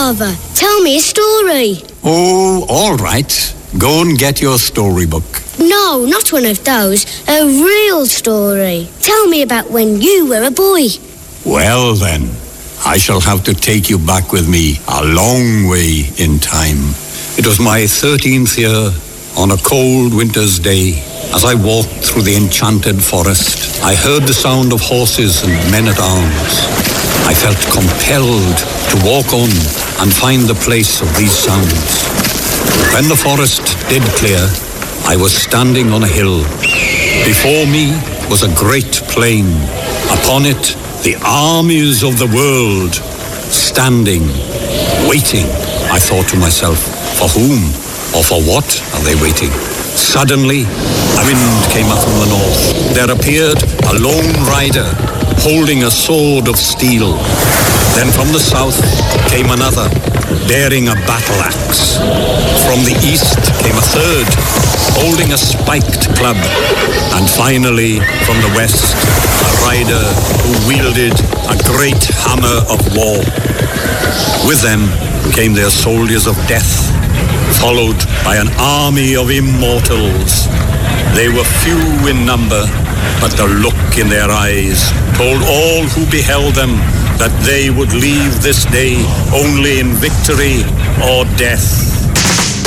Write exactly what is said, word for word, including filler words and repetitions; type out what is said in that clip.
Father, tell me a story. Oh, all right. Go and get your storybook. No, not one of those. A real story. Tell me about when you were a boy. Well then, I shall have to take you back with me a long way in time. It was my thirteenth year, on a cold winter's day. As I walked through the enchanted forest, I heard the sound of horses and men-at-arms. I felt compelled to walk on and find the place of these sounds. When the forest did clear, I was standing on a hill. Before me was a great plain. Upon it, the armies of the world, standing, waiting. I thought to myself, for whom or for what are they waiting? Suddenly, a wind came up from the north. There appeared a lone rider, holding a sword of steel. Then from the south came another, bearing a battle axe. From the east came a third, holding a spiked club. And finally, from the west, a rider who wielded a great hammer of war. With them came their soldiers of death, followed by an army of immortals. They were few in number, but the look in their eyes told all who beheld them that they would leave this day only in victory or death.